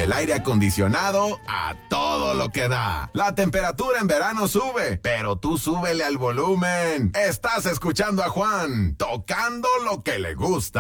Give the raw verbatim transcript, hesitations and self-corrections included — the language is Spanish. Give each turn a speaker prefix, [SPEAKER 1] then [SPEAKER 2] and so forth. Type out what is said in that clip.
[SPEAKER 1] el aire acondicionado a todo lo que da. La temperatura en verano sube, pero tú súbele al volumen. Estás escuchando a Juan, tocando lo que le gusta.